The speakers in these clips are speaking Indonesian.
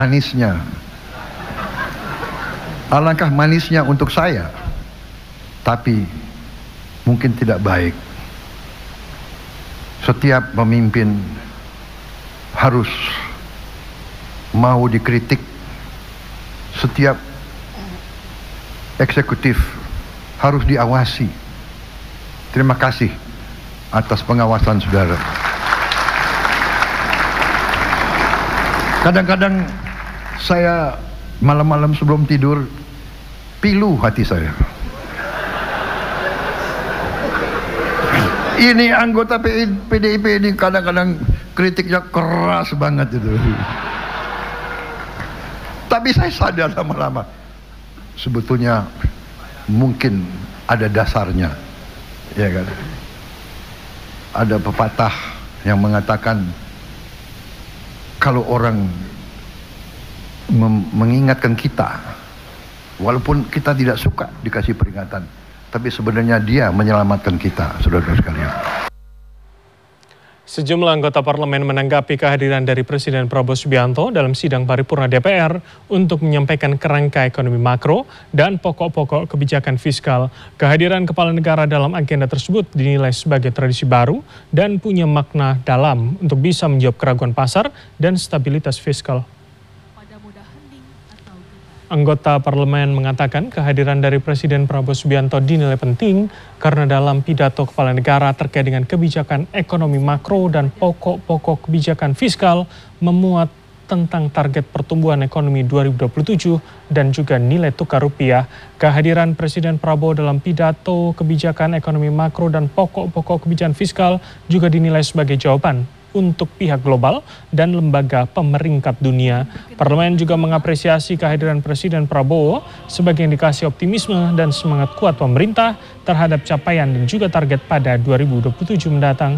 manisnya. Alangkah manisnya untuk saya, tapi mungkin tidak baik. Setiap pemimpin harus mau dikritik. Setiap eksekutif harus diawasi. Terima kasih atas pengawasan saudara. Kadang-kadang saya malam-malam sebelum tidur pilu hati saya. Ini anggota PDIP ini kadang-kadang kritiknya keras banget itu. Tapi saya sadar lama-lama sebetulnya mungkin ada dasarnya, ya kan? Ada pepatah yang mengatakan kalau orang mengingatkan kita, walaupun kita tidak suka dikasih peringatan, tapi sebenarnya dia menyelamatkan kita, saudara-saudara sekalian. Sejumlah anggota parlemen menanggapi kehadiran dari Presiden Prabowo Subianto dalam sidang paripurna DPR untuk menyampaikan kerangka ekonomi makro dan pokok-pokok kebijakan fiskal. Kehadiran kepala negara dalam agenda tersebut dinilai sebagai tradisi baru dan punya makna dalam untuk bisa menjawab keraguan pasar dan stabilitas fiskal. Anggota parlemen mengatakan kehadiran dari Presiden Prabowo Subianto dinilai penting karena dalam pidato kepala negara terkait dengan kebijakan ekonomi makro dan pokok-pokok kebijakan fiskal memuat tentang target pertumbuhan ekonomi 2027 dan juga nilai tukar rupiah. Kehadiran Presiden Prabowo dalam pidato kebijakan ekonomi makro dan pokok-pokok kebijakan fiskal juga dinilai sebagai jawaban untuk pihak global dan lembaga pemeringkat dunia. Parlemen juga mengapresiasi kehadiran Presiden Prabowo sebagai indikasi optimisme dan semangat kuat pemerintah terhadap capaian dan juga target pada 2027 mendatang.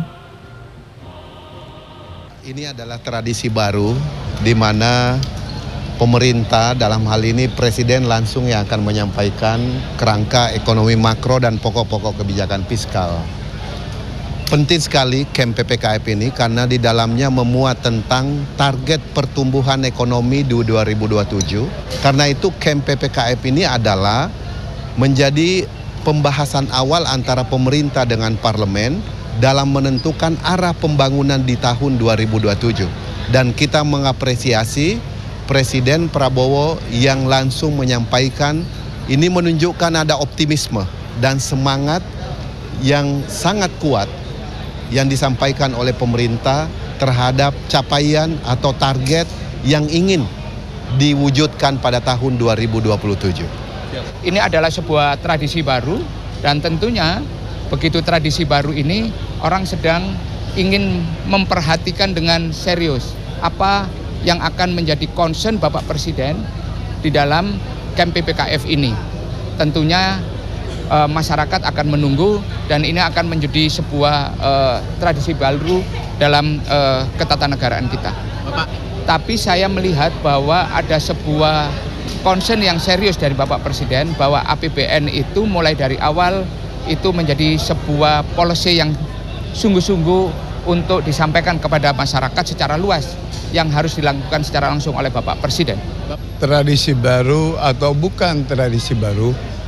Ini adalah tradisi baru di mana pemerintah, dalam hal ini Presiden langsung yang akan menyampaikan kerangka ekonomi makro dan pokok-pokok kebijakan fiskal. Penting sekali camp PPKF ini karena di dalamnya memuat tentang target pertumbuhan ekonomi di 2027. Karena itu camp PPKF ini adalah menjadi pembahasan awal antara pemerintah dengan parlemen dalam menentukan arah pembangunan di tahun 2027. Dan kita mengapresiasi Presiden Prabowo yang langsung menyampaikan ini menunjukkan ada optimisme dan semangat yang sangat kuat yang disampaikan oleh pemerintah terhadap capaian atau target yang ingin diwujudkan pada tahun 2027. Ini adalah sebuah tradisi baru dan tentunya begitu tradisi baru ini orang sedang ingin memperhatikan dengan serius apa yang akan menjadi concern Bapak Presiden di dalam camp PPKF ini. Tentunya masyarakat akan menunggu dan ini akan menjadi sebuah tradisi baru dalam ketatanegaraan kita. Bapak. Tapi saya melihat bahwa ada sebuah concern yang serius dari Bapak Presiden bahwa APBN itu mulai dari awal itu menjadi sebuah policy yang sungguh-sungguh untuk disampaikan kepada masyarakat secara luas yang harus dilakukan secara langsung oleh Bapak Presiden. Tradisi baru atau bukan tradisi baru,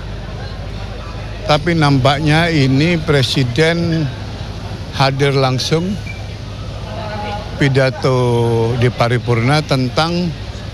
tapi nampaknya ini Presiden hadir langsung pidato di paripurna tentang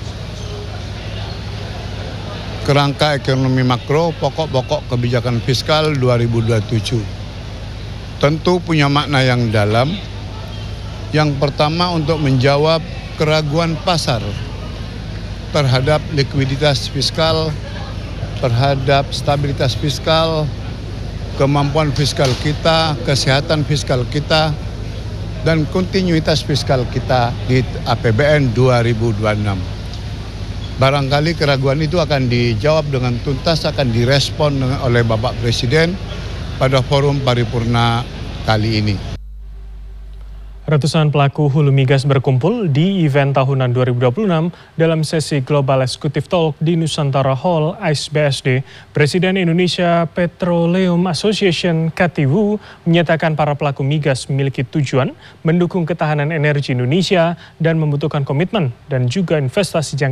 kerangka ekonomi makro pokok-pokok kebijakan fiskal 2027. Tentu punya makna yang dalam. Yang pertama untuk menjawab keraguan pasar terhadap likuiditas fiskal, terhadap stabilitas fiskal, kemampuan fiskal kita, kesehatan fiskal kita, dan kontinuitas fiskal kita di APBN 2026. Barangkali keraguan itu akan dijawab dengan tuntas, akan direspon oleh Bapak Presiden pada forum paripurna kali ini. Ratusan pelaku hulu migas berkumpul di event tahunan 2026 dalam sesi Global Executive Talk di Nusantara Hall ICE-BSD. Presiden Indonesia Petroleum Association Cathy Wu menyatakan para pelaku migas memiliki tujuan mendukung ketahanan energi Indonesia dan membutuhkan komitmen dan juga investasi jangka